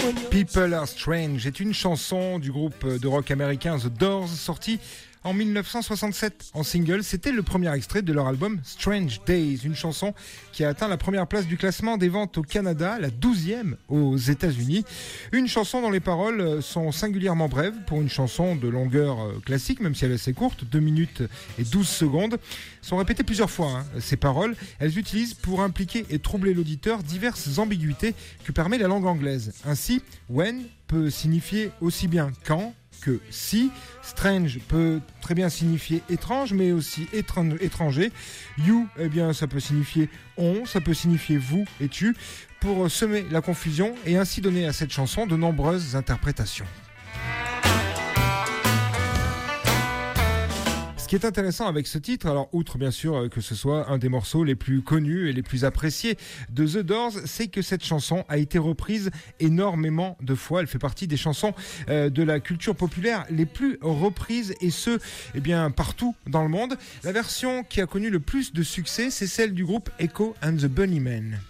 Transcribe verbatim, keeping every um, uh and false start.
People Are Strange est une chanson du groupe de rock américain The Doors, sortie en dix-neuf cent soixante-sept en single. C'était le premier extrait de leur album Strange Days, une chanson qui a atteint la première place du classement des ventes au Canada, la douzième aux États-Unis. Une chanson dont les paroles sont singulièrement brèves pour une chanson de longueur classique, même si elle est assez courte, deux minutes et douze secondes. Sont répétées plusieurs fois, hein, ces paroles. Elles utilisent pour impliquer et troubler l'auditeur diverses ambiguïtés que permet la langue anglaise. Ainsi, when peut signifier aussi bien quand que si. Strange peut très bien signifier étrange, mais aussi étran- étranger. You, eh bien, ça peut signifier on, ça peut signifier vous et tu, pour semer la confusion et ainsi donner à cette chanson de nombreuses interprétations. Ce qui est intéressant avec ce titre, alors outre bien sûr que ce soit un des morceaux les plus connus et les plus appréciés de The Doors, c'est que cette chanson a été reprise énormément de fois. Elle fait partie des chansons euh, de la culture populaire les plus reprises, et ce, eh bien, partout dans le monde. La version qui a connu le plus de succès, c'est celle du groupe Echo and the Bunnymen.